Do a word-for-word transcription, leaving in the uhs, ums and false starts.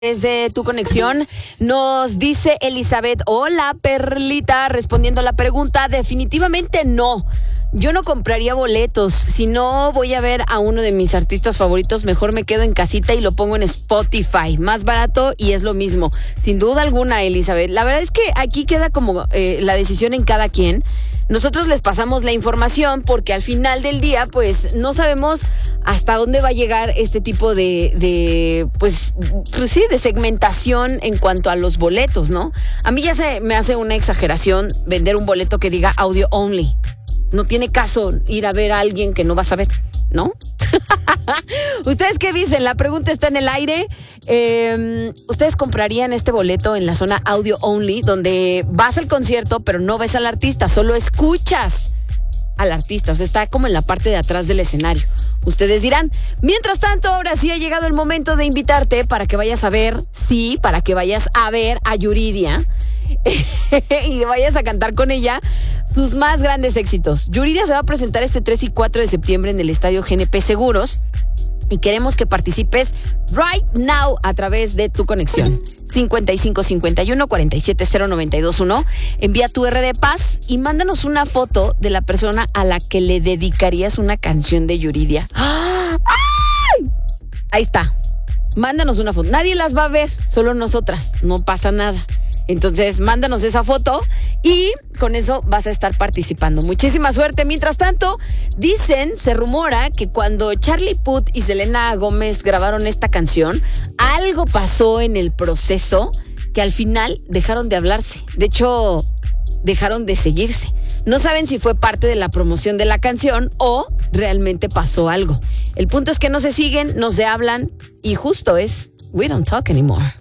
Desde tu conexión nos dice Elizabeth: hola Perlita, respondiendo a la pregunta, definitivamente no. Yo no compraría boletos. Si no voy a ver a uno de mis artistas favoritos, mejor me quedo en casita y lo pongo en Spotify. Más barato y es lo mismo. Sin duda alguna, Elizabeth. La verdad es que aquí queda como eh, la decisión en cada quien. Nosotros les pasamos la información porque al final del día, pues, no sabemos hasta dónde va a llegar este tipo de, de pues, pues sí, de segmentación en cuanto a los boletos, ¿no? A mí ya se me hace una exageración vender un boleto que diga audio only. No tiene caso ir a ver a alguien que no vas a ver, ¿no? ¿Ustedes qué dicen? La pregunta está en el aire. Eh, ¿Ustedes comprarían este boleto en la zona audio only, donde vas al concierto, pero no ves al artista, solo escuchas al artista? O sea, está como en la parte de atrás del escenario. Ustedes dirán. Mientras tanto, ahora sí ha llegado el momento de invitarte para que vayas a ver, sí, para que vayas a ver a Yuridia y vayas a cantar con ella sus más grandes éxitos. Yuridia se va a presentar este tres y cuatro de septiembre en el Estadio G N P Seguros y queremos que participes right now a través de tu conexión. cincuenta y cinco cincuenta y uno cuarenta y siete cero noventa y dos uno. Envía tu R de paz y mándanos una foto de la persona a la que le dedicarías una canción de Yuridia. ¡Ay! Ahí está. Mándanos una foto. Nadie las va a ver, solo nosotras. No pasa nada. Entonces, mándanos esa foto y con eso vas a estar participando. Muchísima suerte. Mientras tanto, dicen, se rumora que cuando Charlie Puth y Selena Gómez grabaron esta canción, algo pasó en el proceso que al final dejaron de hablarse. De hecho, dejaron de seguirse. No saben si fue parte de la promoción de la canción o realmente pasó algo. El punto es que no se siguen, no se hablan y justo es, we don't talk anymore.